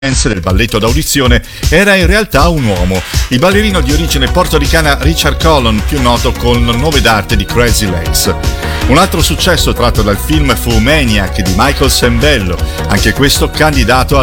del balletto d'audizione era in realtà un uomo, il ballerino di origine portoricana Richard Collon, più noto con il nome d'arte di Crazy Legs. Un altro successo tratto dal film fu Maniac di Michael Sembello, anche questo candidato